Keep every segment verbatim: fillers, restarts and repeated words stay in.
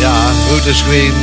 Ja, Rooter Screen.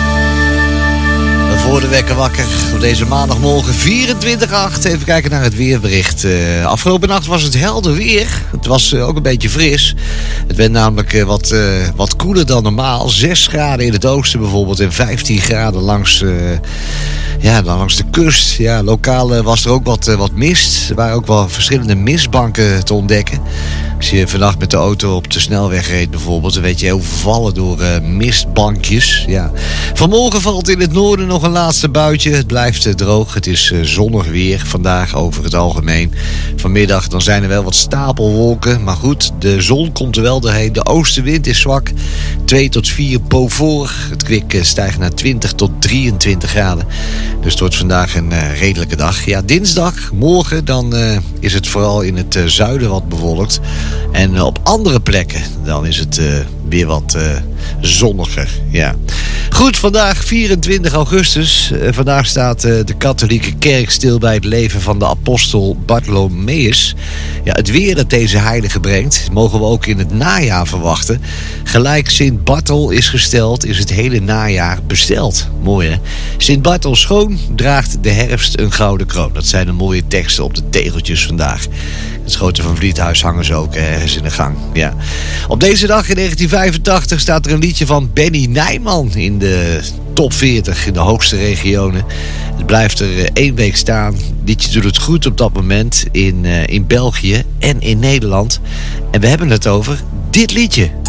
Voor de wekker wakker op deze maandagmorgen vierentwintig acht. Even kijken naar het weerbericht. Uh, afgelopen nacht was het helder weer. Het was uh, ook een beetje fris. Het werd namelijk uh, wat, uh, wat koeler dan normaal. zes graden in het oosten bijvoorbeeld en vijftien graden langs, uh, ja, dan langs de kust. Ja, lokaal uh, was er ook wat, uh, wat mist. Er waren ook wel verschillende mistbanken te ontdekken. Als je vannacht met de auto op de snelweg reed bijvoorbeeld, dan werd je overvallen door uh, mistbankjes. Ja. Vanmorgen valt in het noorden nog een laatste buitje. Het blijft uh, droog. Het is uh, zonnig weer vandaag over het algemeen. Vanmiddag dan zijn er wel wat stapelwolken. Maar goed, de zon komt er wel doorheen. De oostenwind is zwak. twee tot vier boven. Het kwik uh, stijgt naar twintig tot drieëntwintig graden. Dus het wordt vandaag een uh, redelijke dag. Ja, dinsdag, morgen, dan uh, is het vooral in het uh, zuiden wat bewolkt. En uh, op andere plekken, dan is het uh, weer wat uh, zonniger. Ja. Goed, vandaag vierentwintig augustus. Uh, vandaag staat uh, de katholieke kerk stil bij het leven van de apostel Bartholomeus. Ja, het weer dat deze heilige brengt, mogen we ook in het najaar verwachten. Gelijk Sint Barthel is gesteld, is het hele najaar besteld. Mooi hè? Sint Barthel schoon draagt de herfst een gouden kroon. Dat zijn de mooie teksten op de tegeltjes vandaag. Het Schoten van Vliethuis hangen ze ook ergens in de gang. Ja. Op deze dag in negentien vijfentachtig staat er een liedje van Benny Nijman in de top veertig in de hoogste regionen. Het blijft er één week staan. Het liedje doet het goed op dat moment in, uh, in België en in Nederland. En we hebben het over dit liedje.